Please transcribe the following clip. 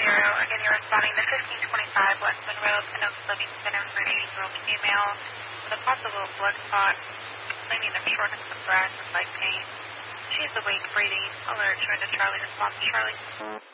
Again, you're responding to 1525 West Monroe, Pinocchio Living Center for an 80-year-old female with a possible blood clot, complaining of shortness of breath and leg pain. She is awake, breathing, alert, joined to Charlie, response to Charlie.